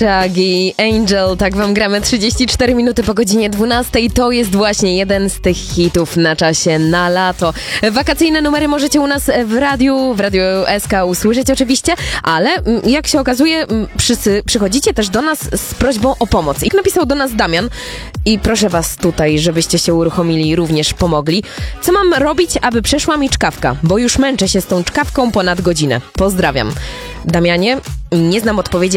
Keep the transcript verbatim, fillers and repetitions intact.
Shaggy, Angel, tak wam gramy trzydzieści cztery minuty po godzinie dwunastej. To jest właśnie jeden z tych hitów na czasie na lato. Wakacyjne numery możecie u nas w radiu, w Radiu S K usłyszeć oczywiście, ale jak się okazuje, wszyscy przychodzicie też do nas z prośbą o pomoc. I napisał do nas Damian i proszę was tutaj, żebyście się uruchomili i również pomogli. Co mam robić, aby przeszła mi czkawka? Bo już męczę się z tą czkawką ponad godzinę. Pozdrawiam. Damianie, nie znam odpowiedzi,